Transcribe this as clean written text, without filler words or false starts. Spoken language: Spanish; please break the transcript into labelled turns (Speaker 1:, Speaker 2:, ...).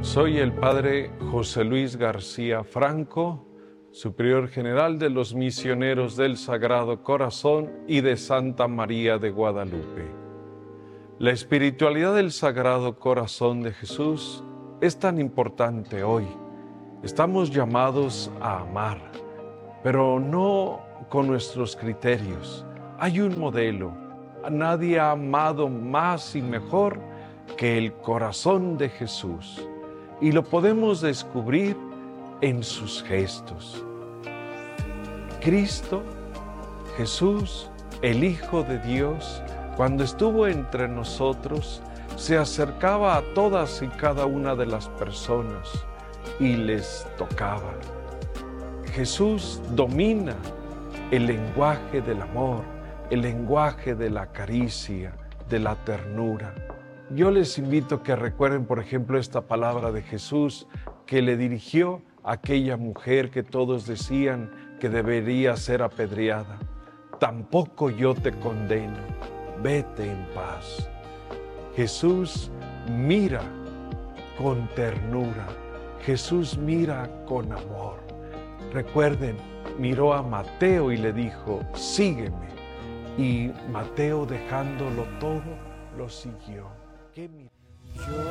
Speaker 1: Soy el Padre José Luis García Franco, Superior General de los Misioneros del Sagrado Corazón y de Santa María de Guadalupe. La espiritualidad del Sagrado Corazón de Jesús es tan importante hoy. Estamos llamados a amar, pero no con nuestros criterios. Hay un modelo. Nadie ha amado más y mejor que el corazón de Jesús. Y lo podemos descubrir en sus gestos. Cristo, Jesús, el Hijo de Dios, cuando estuvo entre nosotros, se acercaba a todas y cada una de las personas y les tocaba. Jesús domina el lenguaje del amor, el lenguaje de la caricia, de la ternura. Yo les invito a que recuerden, por ejemplo, esta palabra de Jesús que le dirigió a aquella mujer que todos decían que debería ser apedreada. Tampoco yo te condeno, vete en paz. Jesús mira con ternura, Jesús mira con amor. Recuerden, miró a Mateo y le dijo, sígueme. Y Mateo, dejándolo todo, lo siguió. ¿Qué miró?